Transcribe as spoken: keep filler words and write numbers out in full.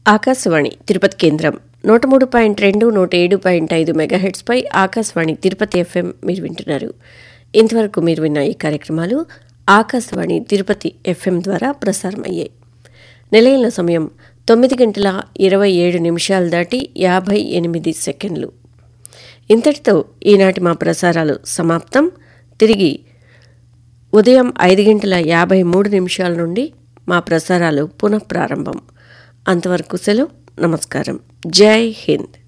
ఆకాశవాణి తిరుపతి కేంద్రం నూట మూడు పాయింట్ రెండు నూట ఏడు పాయింట్ ఐదు మెగాహెట్స్పై ఆకాశవాణి తిరుపతి ఎఫ్ఎం మీరు వింటున్నారు. ఇంతవరకు మీరు విన్న ఈ కార్యక్రమాలు ఆకాశవాణి తిరుపతి ఎఫ్ఎం ద్వారా ప్రసారమయ్యాయి. నిలయంలో సమయం తొమ్మిది గంటల ఇరవై ఏడు నిమిషాలు దాటి యాభై ఎనిమిది సెకండ్లు. ఇంతటితో ఈనాటి మా ప్రసారాలు సమాప్తం. తిరిగి ఉదయం ఐదు గంటల యాభై మూడు నిమిషాల నుండి మా ప్రసారాలు పునఃప్రారంభం. అంతవరకు సెలవు. నమస్కారం. జై హింద్.